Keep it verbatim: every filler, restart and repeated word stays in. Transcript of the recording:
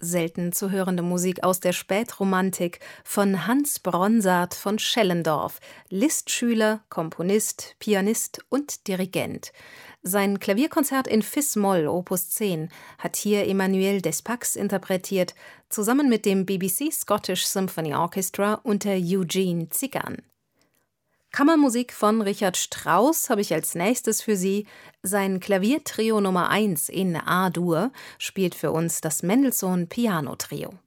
selten zu hörende Musik aus der Spätromantik von Hans Bronsart von Schellendorf, Lisztschüler, Komponist, Pianist und Dirigent. Sein Klavierkonzert in Fis-Moll Opus zehn hat hier Emmanuel Despax interpretiert, zusammen mit dem B B C Scottish Symphony Orchestra unter Eugene Tzigan. Kammermusik von Richard Strauss habe ich als nächstes für Sie. Sein Klaviertrio Nummer eins in A-Dur spielt für uns das Mendelssohn Piano Trio.